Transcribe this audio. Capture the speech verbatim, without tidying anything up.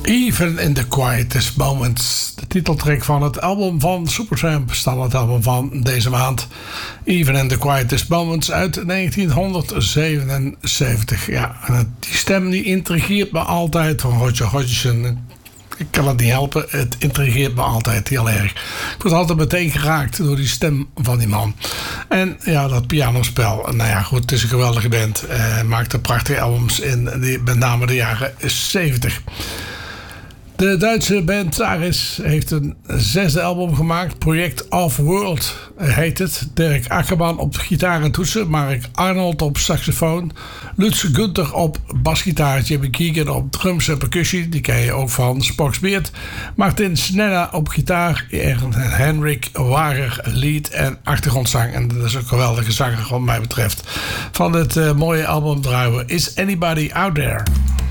Even in the Quietest Moments. De titeltrack van het album van Supertramp. Standaard album van deze maand. Even in the Quietest Moments uit negentienhonderdzevenenzeventig. Ja, en die stem die intrigeert me altijd van Roger Hodgson. Ik kan het niet helpen, het intrigeert me altijd heel erg. Ik word altijd meteen geraakt door die stem van die man. En ja, dat pianospel. Nou ja, goed, het is een geweldige band. Hij maakte prachtige albums in die, met name de jaren zeventig. De Duitse band Taris heeft een zesde album gemaakt. Project Off-World heet het. Dirk Akkerman op gitaar en toetsen. Mark Arnold op saxofoon. Lutz Gunther op basgitaar. Jimmy Keegan op drums en percussie. Die ken je ook van Spock's Beard. Martin Snella op gitaar. En Henrik Wager lead en achtergrondzang. En dat is een geweldige zanger wat mij betreft. Van het uh, mooie album draaien we Is Anybody Out There?